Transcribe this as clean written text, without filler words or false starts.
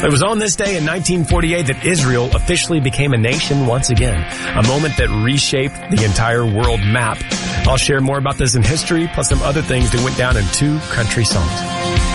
It was on this day in 1948 that Israel officially became a nation once again, a moment that reshaped the entire world map. I'll share more about this in history, plus some other things that went down in 2 country songs.